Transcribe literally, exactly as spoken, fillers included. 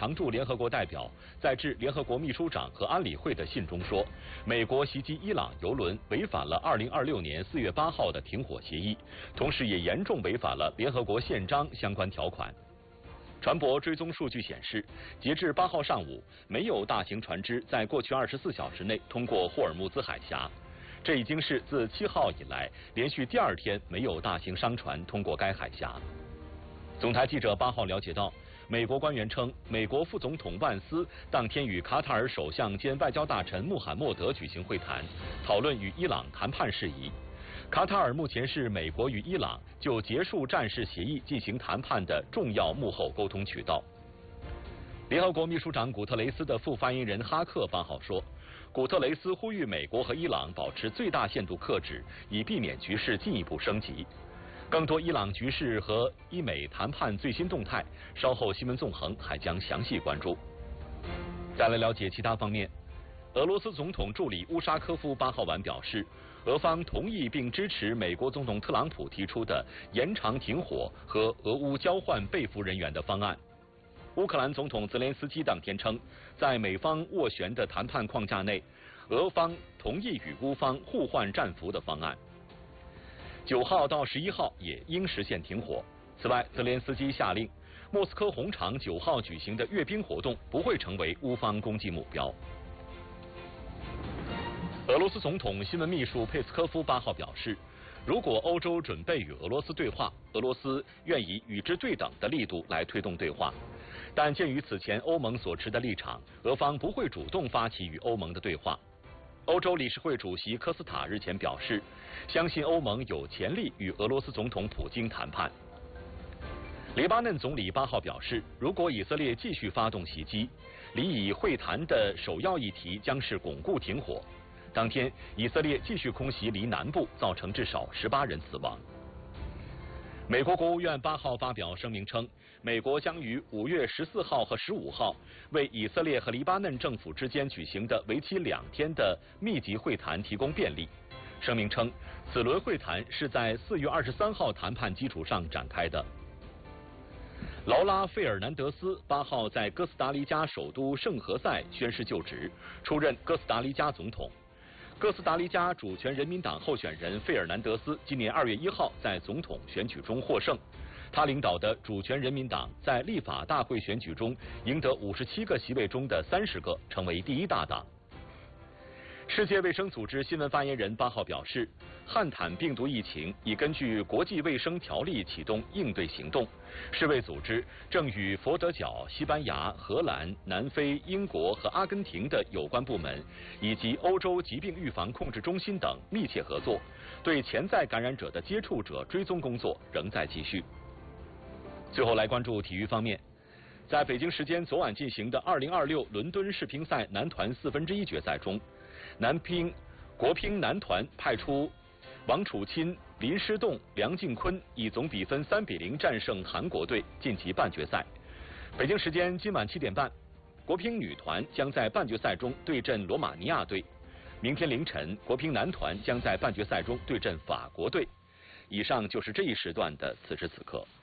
常驻联合国代表在致联合国秘书长和安理会的信中说，美国袭击伊朗油轮违反了二零二六年四月八号的停火协议，同时也严重违反了联合国宪章相关条款。船舶追踪数据显示，截至八号上午，没有大型船只在过去二十四小时内通过霍尔木兹海峡。这已经是自七号以来连续第二天没有大型商船通过该海峡。总台记者八号了解到，美国官员称，美国副总统万斯当天与卡塔尔首相兼外交大臣穆罕默德举行会谈，讨论与伊朗谈判事宜。卡塔尔目前是美国与伊朗就结束战事协议进行谈判的重要幕后沟通渠道。联合国秘书长古特雷斯的副发言人哈克八号说，古特雷斯呼吁美国和伊朗保持最大限度克制，以避免局势进一步升级。更多伊朗局势和伊美谈判最新动态，稍后新闻纵横还将详细关注。再来了解其他方面。俄罗斯总统助理乌沙科夫八号晚表示，俄方同意并支持美国总统特朗普提出的延长停火和俄乌交换被俘人员的方案。乌克兰总统泽连斯基当天称，在美方斡旋的谈判框架内，俄方同意与乌方互换战俘的方案。九号到十一号也应实现停火。此外，泽连斯基下令，莫斯科红场九号举行的阅兵活动不会成为乌方攻击目标。俄罗斯总统新闻秘书佩斯科夫八号表示，如果欧洲准备与俄罗斯对话，俄罗斯愿以与之对等的力度来推动对话。但鉴于此前欧盟所持的立场，俄方不会主动发起与欧盟的对话。欧洲理事会主席科斯塔日前表示，相信欧盟有潜力与俄罗斯总统普京谈判。黎巴嫩总理八号表示，如果以色列继续发动袭击，离以会谈的首要议题将是巩固停火。当天，以色列继续空袭黎南部，造成至少十八人死亡。美国国务院八号发表声明称，美国将于五月十四号和十五号为以色列和黎巴嫩政府之间举行的为期两天的密集会谈提供便利。声明称，此轮会谈是在四月二十三号谈判基础上展开的。劳拉·费尔南德斯八号在哥斯达黎加首都圣何塞宣誓就职，出任哥斯达黎加总统。哥斯达黎加主权人民党候选人费尔南德斯今年二月一号在总统选举中获胜，他领导的主权人民党在立法大会选举中赢得五十七个席位中的三十个，成为第一大党。世界卫生组织新闻发言人八号表示，汉坦病毒疫情已根据国际卫生条例启动应对行动。世卫组织正与佛得角、西班牙、荷兰、南非、英国和阿根廷的有关部门，以及欧洲疾病预防控制中心等密切合作，对潜在感染者的接触者追踪工作仍在继续。最后来关注体育方面。在北京时间昨晚进行的二零二六伦敦世乒赛男团四分之一决赛中，男乒国乒男团派出王楚钦、林诗栋、梁靖昆，以总比分三比零战胜韩国队，晋级半决赛。北京时间今晚七点半，国乒女团将在半决赛中对阵罗马尼亚队。明天凌晨，国乒男团将在半决赛中对阵法国队。以上就是这一时段的此时此刻。